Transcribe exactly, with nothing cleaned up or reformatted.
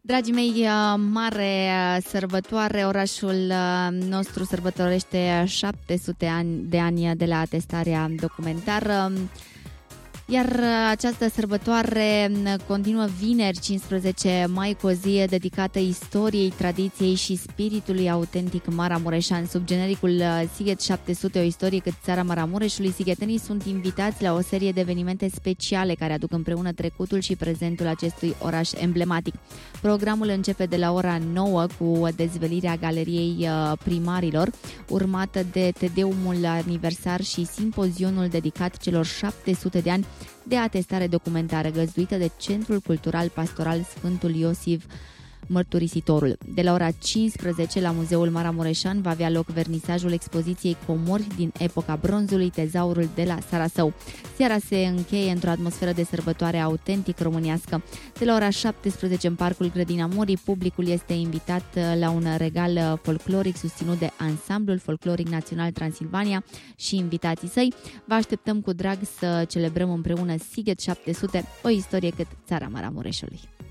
Dragii mei, mare sărbătoare, orașul nostru sărbătorește șapte sute de ani de la atestarea documentară. Iar această sărbătoare continuă vineri, cincisprezece mai, cu o zi dedicată istoriei, tradiției și spiritului autentic maramureșan. Sub genericul Sighet șapte sute, o istorie cât țara Maramureșului, sighetenii sunt invitați la o serie de evenimente speciale care aduc împreună trecutul și prezentul acestui oraș emblematic. Programul începe de la ora nouă cu dezvelirea galeriei primarilor, urmată de tedeumul aniversar și simpozionul dedicat celor șapte sute de ani de atestare documentară, găzduită de Centrul Cultural Pastoral Sfântul Iosif Mărturisitorul. De la ora cincisprezece la Muzeul Maramureșan va avea loc vernisajul expoziției Comori din epoca bronzului, Tezaurul de la Sarasău. Seara se încheie într-o atmosferă de sărbătoare autentic românească. De la ora șaptesprezece în Parcul Grădina Morii, publicul este invitat la un regal folcloric susținut de Ansamblul Folcloric Național Transilvania și invitații săi. Vă așteptăm cu drag să celebrăm împreună Sighet șapte sute, o istorie cât țara Maramureșului.